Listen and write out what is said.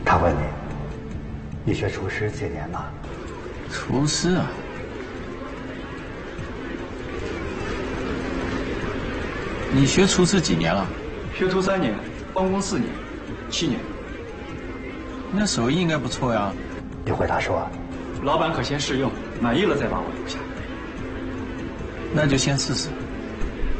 他问你学厨师几年了？ 厨师啊？你学厨师几年了？ 学徒3年，帮工4年，7年。 那手艺应该不错呀。 你回答说， 老板可先试用，满意了再把我留下。 那就先试试。